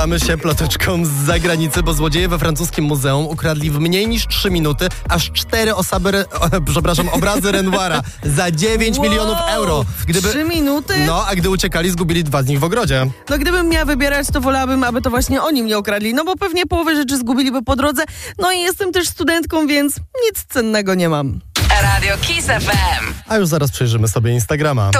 Mamy się ploteczką z zagranicy, bo złodzieje we francuskim muzeum ukradli w mniej niż 3 minuty aż 4 obrazy Renoira za 9 milionów euro. 3 minuty? No, a gdy uciekali, zgubili 2 z nich w ogrodzie. No gdybym miała wybierać, to wolałabym, aby to właśnie oni mnie okradli, no bo pewnie połowę rzeczy zgubiliby po drodze. No i jestem też studentką, więc nic cennego nie mam. Radio Kiss FM. A już zaraz przejrzymy sobie Instagrama.